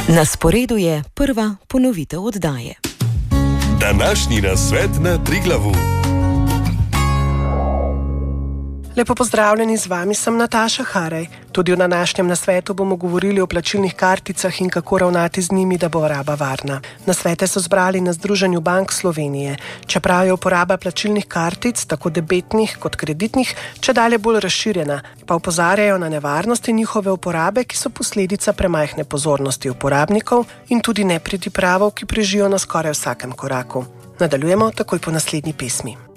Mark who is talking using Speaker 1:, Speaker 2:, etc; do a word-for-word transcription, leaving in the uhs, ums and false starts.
Speaker 1: Na sporedu je prva ponovitev oddaje.
Speaker 2: Današnji nasvet na Triglavu.
Speaker 3: Lepo pozdravljeni, z vami sem Nataša Haraj. Tudi v današnjem nasvetu bomo govorili o plačilnih karticah in kako ravnati z njimi, da bo raba varna. Nasvete so zbrali na Združenju bank Slovenije. Čeprav je uporaba plačilnih kartic, tako debetnih kot kreditnih, čedalje bolj razširjena, pa opozarjajo na nevarnosti njihove uporabe, ki so posledica premajhne pozornosti uporabnikov in tudi nepridipravov, ki prežijo na skoraj vsakem koraku. Nadaljujemo takoj po naslednji pesmi.